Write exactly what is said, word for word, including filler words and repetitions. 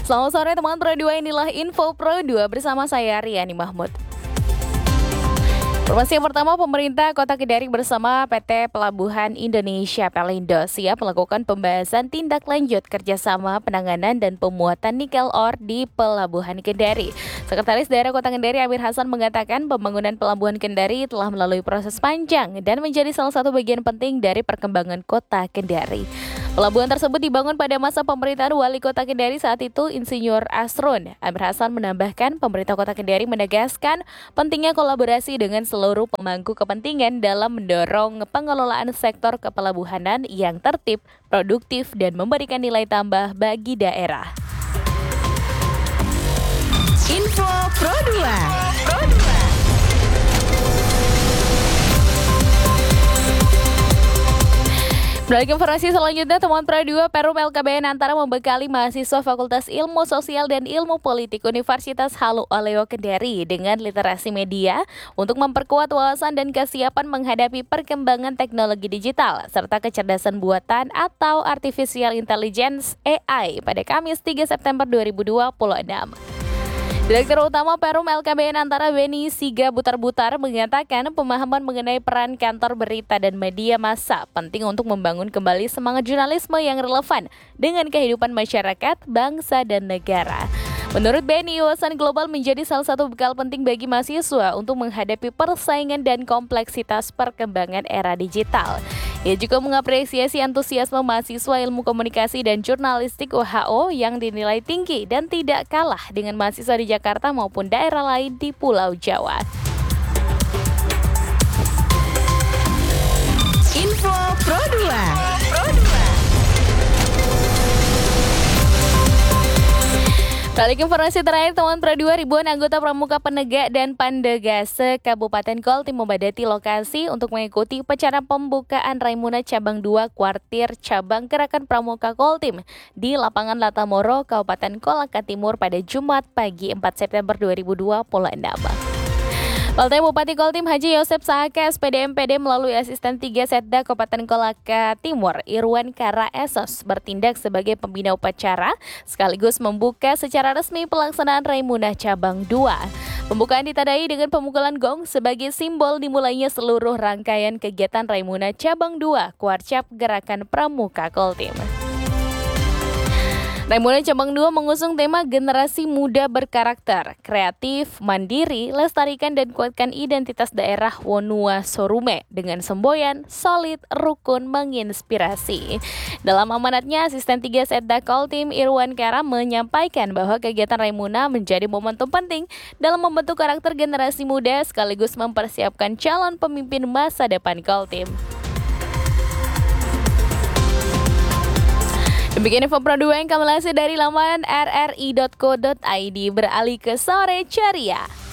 Selamat sore teman Pro dua, inilah Info Pro dua bersama saya Riani Mahmud. Informasi yang pertama, pemerintah Kota Kendari bersama P T Pelabuhan Indonesia Pelindo siap melakukan pembahasan tindak lanjut kerjasama penanganan dan pemuatan nikel ore di Pelabuhan Kendari. Sekretaris Daerah Kota Kendari Amir Hasan mengatakan pembangunan Pelabuhan Kendari telah melalui proses panjang dan menjadi salah satu bagian penting dari perkembangan Kota Kendari. Pelabuhan tersebut dibangun pada masa pemerintahan Wali Kota Kendari saat itu, Insinyur Asrun. Amir Hasan menambahkan pemerintah Kota Kendari menegaskan pentingnya kolaborasi dengan seluruh pemangku kepentingan dalam mendorong pengelolaan sektor kepelabuhanan yang tertib, produktif, dan memberikan nilai tambah bagi daerah. Info Pro dua. Beralih ke informasi selanjutnya, teman Pro dua, Perum L K B N Antara membekali mahasiswa Fakultas Ilmu Sosial dan Ilmu Politik Universitas Halu Oleo Kendari dengan literasi media untuk memperkuat wawasan dan kesiapan menghadapi perkembangan teknologi digital serta kecerdasan buatan atau Artificial Intelligence A I pada Kamis tiga September dua ribu dua puluh enam. Direktur Utama Perum L K B N Antara Beni Siga Butar-Butar mengatakan pemahaman mengenai peran kantor berita dan media massa penting untuk membangun kembali semangat jurnalisme yang relevan dengan kehidupan masyarakat, bangsa, dan negara. Menurut Beni, wawasan global menjadi salah satu bekal penting bagi mahasiswa untuk menghadapi persaingan dan kompleksitas perkembangan era digital. Ia juga mengapresiasi antusiasme mahasiswa ilmu komunikasi dan jurnalistik U H O yang dinilai tinggi dan tidak kalah dengan mahasiswa di Jakarta maupun daerah lain di Pulau Jawa. Info Pro dua. Balik informasi terakhir, teman Pro dua, ribuan anggota Pramuka Penegak dan Pandegase Kabupaten Koltim memadati lokasi untuk mengikuti upacara pembukaan Raimuna Cabang dua Kuartir Cabang Gerakan Pramuka Koltim di Lapangan Latamoro, Kabupaten Kolaka Timur pada Jumat pagi empat September dua ribu dua puluh enam. Plt Bupati Koltim Haji Yosep Sahaka S P D M P D melalui asisten tiga Setda Kabupaten Kolaka Timur Irwan Kara Esos bertindak sebagai pembina upacara sekaligus membuka secara resmi pelaksanaan Raimuna Cabang dua. Pembukaan ditandai dengan pemukulan gong sebagai simbol dimulainya seluruh rangkaian kegiatan Raimuna Cabang dua Kuarcap Gerakan Pramuka Koltim. Raimuna Cabang dua mengusung tema generasi muda berkarakter, kreatif, mandiri, lestarikan dan kuatkan identitas daerah Wonua Sorume dengan semboyan, solid, rukun, menginspirasi. Dalam amanatnya, asisten tiga Setda Koltim Irwan Kara menyampaikan bahwa kegiatan Raimuna menjadi momentum penting dalam membentuk karakter generasi muda sekaligus mempersiapkan calon pemimpin masa depan Koltim. Demikian info Pro dua yang kami lansir dari laman r r i dot co dot i d. Beralih ke sore ceria.